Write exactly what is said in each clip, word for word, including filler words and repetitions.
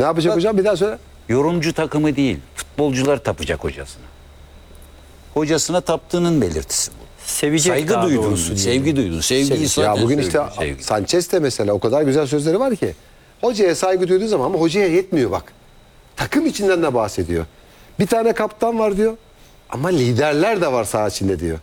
Ne yapacak Bak, hocam? Bir daha söyle. Yorumcu takımı değil, futbolcular tapacak hocasına. Hocasına taptığının belirtisi bu. Sevecek Saygı daha duydun, doğrusu sevgi diyelim. duydun. Sevgiyi Ya zaten bugün işte söylüyor, sevgi. Sanchez de mesela o kadar güzel sözleri var ki. Hocaya saygı duyduğu zaman ama hocaya yetmiyor bak. Takım içinden de bahsediyor. Bir tane kaptan var diyor. Ama liderler de var saha içinde diyor.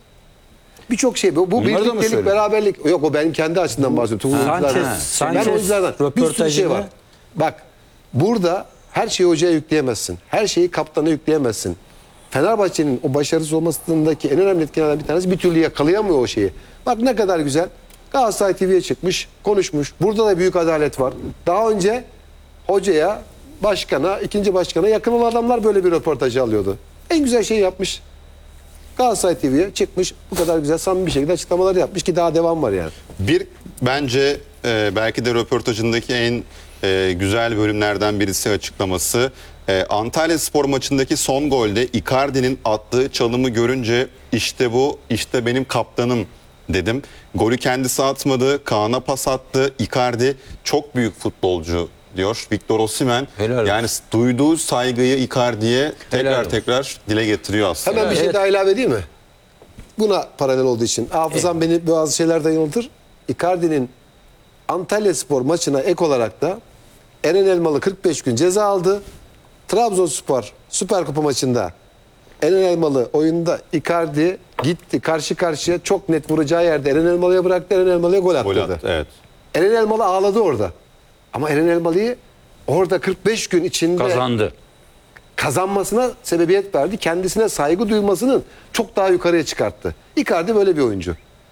Birçok şey. Bu, bu Bunları da mı birliktelik, söylüyor? beraberlik. Yok o benim kendi açımdan bahsediyorum. Sanchez- Oyunculardan. Sanchez Ben oyunculardan. Bir sürü şey var. röportajını- Bak burada her şeyi hocaya yükleyemezsin. Her şeyi kaptana yükleyemezsin. Fenerbahçe'nin o başarısız olmasındaki en önemli etkenlerden bir tanesi bir türlü yakalayamıyor o şeyi. Bak ne kadar güzel. Galatasaray T V'ye çıkmış, konuşmuş. Burada da büyük adalet var. Daha önce hocaya, başkana, ikinci başkana yakın olan adamlar böyle bir röportajı alıyordu. En güzel şeyi yapmış. Galatasaray T V'ye çıkmış. Bu kadar güzel samimi bir şekilde açıklamalar yapmış ki daha devam var yani. Bir bence e, belki de röportajındaki en e, güzel bölümlerden birisi açıklaması. E, Antalyaspor maçındaki son golde Icardi'nin attığı çalımı görünce işte bu, işte benim kaptanım dedim. Golü kendisi atmadı, Kaan'a pas attı. Icardi çok büyük futbolcu diyor. Victor Osimhen Helal yani olsun. duyduğu saygıyı Icardi'ye tekrar olsun. tekrar dile getiriyor aslında. Hemen bir şey Evet. daha ilave edeyim mi? Buna paralel olduğu için. Hafızam beni bazı şeylerden yanıltır. Icardi'nin Antalyaspor maçına ek olarak da Eren Elmalı kırk beş gün ceza aldı. Trabzonspor Süper Kupa maçında Eren Elmalı oyunda Icardi gitti karşı karşıya çok net vuracağı yerde Eren Elmalı'ya bıraktı. Eren Elmalı'ya gol Gol attırdı. attı, evet. Eren Elmalı ağladı orada. Ama Eren Elmalı'yı orada kırk beş gün içinde Kazandı. kazanmasına sebebiyet verdi. Kendisine saygı duymasının çok daha yukarıya çıkarttı. Icardi böyle bir oyuncu.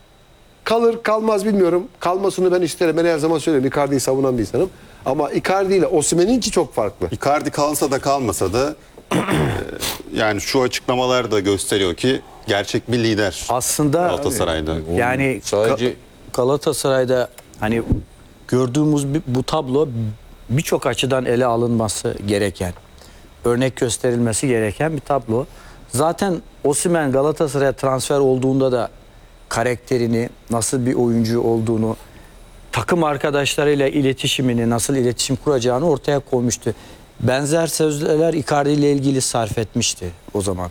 Kalır kalmaz bilmiyorum. Kalmasını ben isterim. Ben her zaman söylüyorum. Icardi'yi savunan bir insanım. Ama Icardi ile Osimhen'inki çok farklı. Icardi kalsa da kalmasa da e, yani şu açıklamalar da gösteriyor ki gerçek bir lider Aslında Galatasaray'da. yani Sadece- Ga- Galatasaray'da hani gördüğümüz bir- bu tablo birçok açıdan ele alınması gereken, örnek gösterilmesi gereken bir tablo. Zaten Osimhen Galatasaray'a transfer olduğunda da karakterini, nasıl bir oyuncu olduğunu, takım arkadaşlarıyla iletişimini, nasıl iletişim kuracağını ortaya koymuştu. Benzer sözler Icardi ile ilgili sarf etmişti o zaman.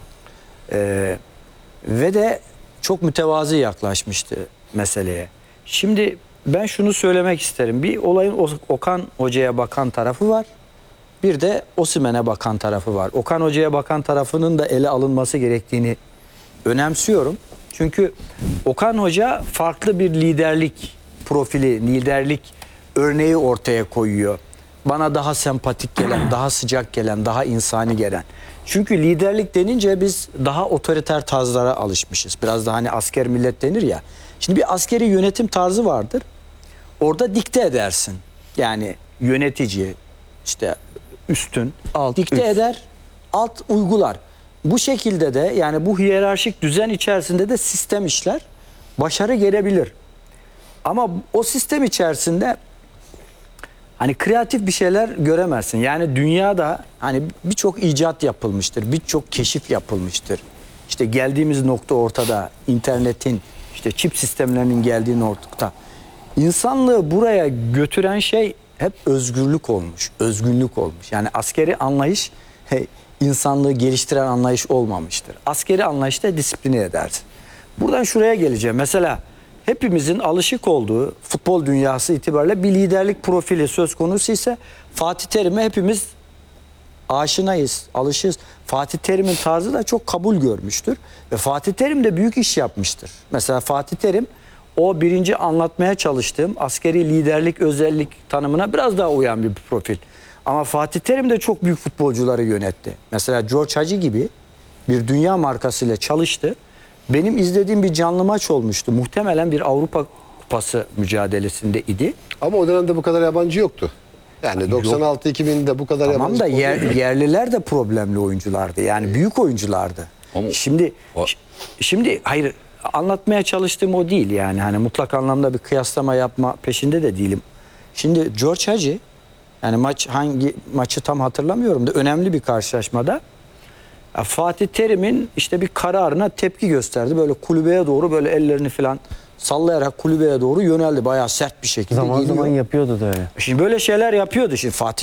Ee, ve de çok mütevazi yaklaşmıştı meseleye. Şimdi ben şunu söylemek isterim. Bir olayın O- Okan Hoca'ya bakan tarafı var. Bir de Osimhen'e bakan tarafı var. Okan Hoca'ya bakan tarafının da ele alınması gerektiğini önemsiyorum. Çünkü Okan Hoca farklı bir liderlik profili, liderlik örneği ortaya koyuyor. Bana daha sempatik gelen, daha sıcak gelen, daha insani gelen. Çünkü liderlik denince biz daha otoriter tarzlara alışmışız. Biraz da hani asker millet denir ya. Şimdi bir askeri yönetim tarzı vardır. Orada dikte edersin. Yani yönetici, işte üstün, Alt, dikte üst. eder, alt uygular. Bu şekilde de yani bu hiyerarşik düzen içerisinde de sistem işler, başarı gelebilir. Ama o sistem içerisinde hani kreatif bir şeyler göremezsin. Yani dünyada hani birçok icat yapılmıştır, birçok keşif yapılmıştır. İşte geldiğimiz nokta ortada, internetin, işte çip sistemlerinin geldiği nokta. İnsanlığı buraya götüren şey hep özgürlük olmuş, özgünlük olmuş. Yani askeri anlayış he, insanlığı geliştiren anlayış olmamıştır. Askeri anlayışta disipline edersin. Buradan şuraya geleceğim. Mesela hepimizin alışık olduğu futbol dünyası itibariyle bir liderlik profili söz konusu ise Fatih Terim'e hepimiz aşinayız, alışığız. Fatih Terim'in tarzı da çok kabul görmüştür. Ve Fatih Terim de büyük iş yapmıştır. Mesela Fatih Terim o birinci anlatmaya çalıştığım askeri liderlik özellik tanımına biraz daha uyan bir profil. Ama Fatih Terim de çok büyük futbolcuları yönetti. Mesela George Hagi gibi bir dünya markasıyla çalıştı. Benim izlediğim bir canlı maç olmuştu. Muhtemelen bir Avrupa Kupası mücadelesinde idi. Ama o dönemde bu kadar yabancı yoktu. Yani doksan altı iki binde bu kadar Tamam yabancı da futbolcu yer, yoktu. yerliler de problemli oyunculardı. Yani büyük oyunculardı. Ama- Şimdi O- şimdi hayır anlatmaya çalıştığım o değil yani. Hani mutlak anlamda bir kıyaslama yapma peşinde de değilim. Şimdi George Hagi yani maç hangi maçı tam hatırlamıyorum da önemli bir karşılaşmada ya Fatih Terim'in işte bir kararına tepki gösterdi. Böyle kulübeye doğru böyle ellerini falan sallayarak kulübeye doğru yöneldi. Bayağı sert bir şekilde Zaman geliyor. zaman yapıyordu da öyle. Şimdi böyle şeyler yapıyordu. Şimdi Fatih